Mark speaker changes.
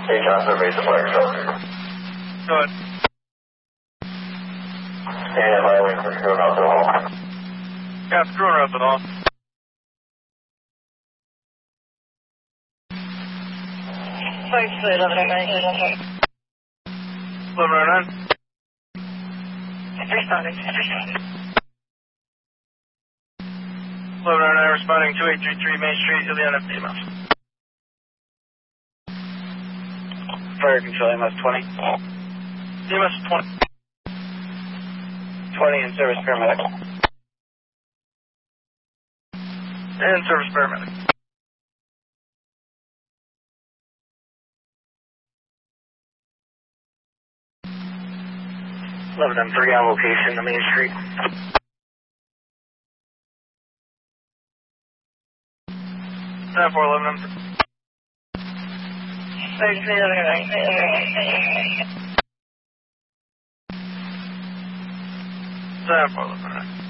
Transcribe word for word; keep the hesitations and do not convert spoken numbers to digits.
Speaker 1: Hey, Johnson, base of fire shelter.
Speaker 2: Go ahead.
Speaker 1: And highway for screwing up the hall.
Speaker 2: Yeah, screwing up at all.
Speaker 3: Five to eleven oh nine.
Speaker 2: eleven oh nine.
Speaker 3: Responding.
Speaker 2: eleven oh nine responding to eight three three Main Street, Ileana, D M S.
Speaker 4: Fire control, M S twenty.
Speaker 2: D M S twenty.
Speaker 4: twenty in service paramedic.
Speaker 2: And service paramedic.
Speaker 4: eleven M three on location, the Main Street.
Speaker 2: ten four eleven.
Speaker 3: Five to eleven oh nine.
Speaker 2: ten four eleven.